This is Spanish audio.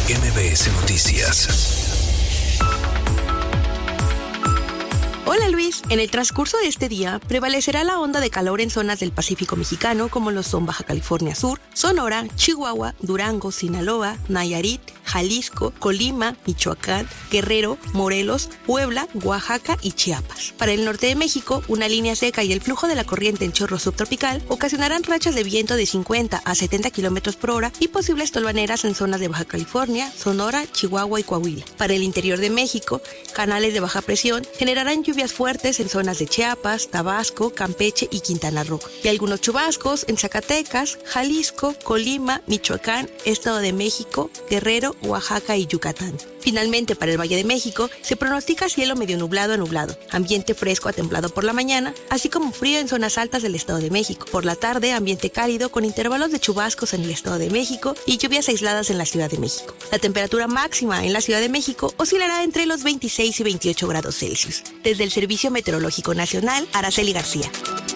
MBS Noticias. Hola Luis, en el transcurso de este día prevalecerá la onda de calor en zonas del Pacífico mexicano como lo son Baja California Sur, Sonora, Chihuahua, Durango, Sinaloa, Nayarit, Jalisco, Colima, Michoacán, Guerrero, Morelos, Puebla, Oaxaca y Chiapas. Para el norte de México, una línea seca y el flujo de la corriente en chorro subtropical ocasionarán rachas de viento de 50 a 70 km por hora y posibles tolvaneras en zonas de Baja California, Sonora, Chihuahua y Coahuila. Para el interior de México, canales de baja presión generarán lluvias fuertes en zonas de Chiapas, Tabasco, Campeche y Quintana Roo, y algunos chubascos en Zacatecas, Jalisco, Colima, Michoacán, Estado de México, Guerrero, Oaxaca y Yucatán. Finalmente, para el Valle de México, se pronostica cielo medio nublado a nublado, ambiente fresco a templado por la mañana, así como frío en zonas altas del Estado de México. Por la tarde, ambiente cálido con intervalos de chubascos en el Estado de México y lluvias aisladas en la Ciudad de México. La temperatura máxima en la Ciudad de México oscilará entre los 26 y 28 grados Celsius. Desde el Servicio Meteorológico Nacional, Araceli García.